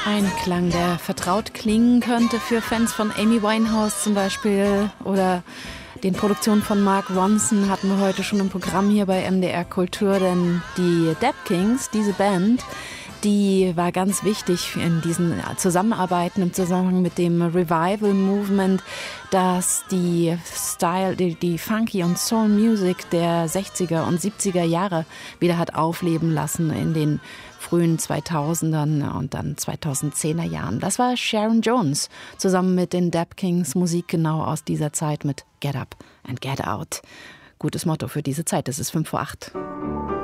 Ein Klang, der vertraut klingen könnte für Fans von Amy Winehouse zum Beispiel oder den Produktionen von Mark Ronson hatten wir heute schon im Programm hier bei MDR Kultur, denn die Dap Kings, diese Band, die war ganz wichtig in diesen Zusammenarbeiten im Zusammenhang mit dem Revival Movement, das die Funky und Soul Music der 60er und 70er Jahre wieder hat aufleben lassen in den frühen 2000ern und dann 2010er Jahren. Das war Sharon Jones zusammen mit den Dap Kings, Musik genau aus dieser Zeit mit Get Up and Get Out. Gutes Motto für diese Zeit, es ist 7:55.